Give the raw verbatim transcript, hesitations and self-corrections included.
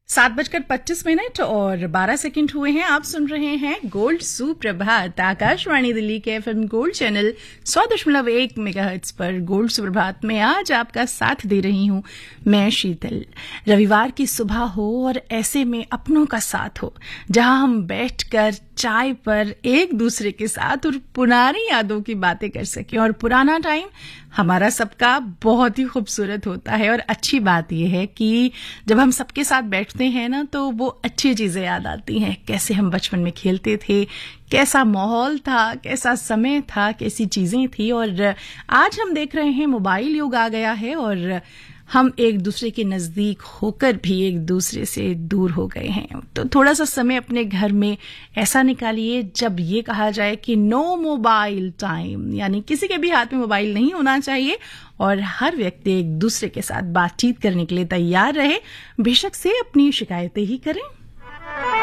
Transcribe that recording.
सात बजकर पच्चीस मिनट और बारह सेकंड हुए हैं। आप सुन रहे हैं गोल्ड सुप्रभात आकाशवाणी दिल्ली के एफएम गोल्ड चैनल सौ दशमलव एक मेगाहर्ट्ज पर। गोल्ड सुप्रभात में आज आपका साथ दे रही हूं मैं शीतल। रविवार की सुबह हो और ऐसे में अपनों का साथ हो, जहां हम बैठकर चाय पर एक दूसरे के साथ और पुरानी यादों की बातें कर सकें। और पुराना टाइम हमारा सबका बहुत ही खूबसूरत होता है। और अच्छी बात यह है कि जब हम सबके साथ बैठते हैं ना, तो वो अच्छी चीजें याद आती हैं। कैसे हम बचपन में खेलते थे, कैसा माहौल था, कैसा समय था, कैसी चीजें थी। और आज हम देख रहे हैं मोबाइल युग आ गया है और हम एक दूसरे के नजदीक होकर भी एक दूसरे से दूर हो गए हैं। तो थोड़ा सा समय अपने घर में ऐसा निकालिए जब ये कहा जाए कि नो मोबाइल टाइम, यानी किसी के भी हाथ में मोबाइल नहीं होना चाहिए और हर व्यक्ति एक दूसरे के साथ बातचीत करने के लिए तैयार रहे, बेशक से अपनी शिकायतें ही करें।